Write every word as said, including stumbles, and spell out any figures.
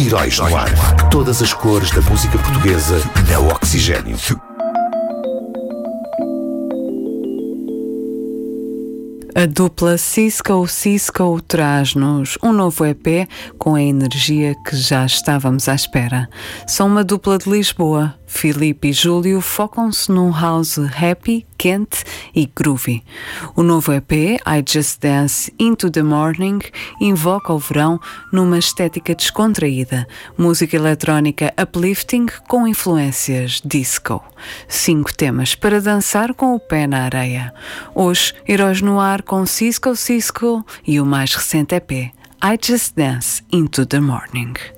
Heróis no Ar. Todas as cores da música portuguesa na Oxigênio. A dupla Cisco Cisco traz-nos um novo E P com a energia que já estávamos à espera. São uma dupla de Lisboa. Filipe e Júlio focam-se num house happy, quente e groovy. O novo E P, I Just Dance Into the Morning, invoca o verão numa estética descontraída, música eletrónica uplifting com influências disco. Cinco temas para dançar com o pé na areia. Hoje, Heróis no Ar com Cisco Cisco e o mais recente E P, I Just Dance Into the Morning.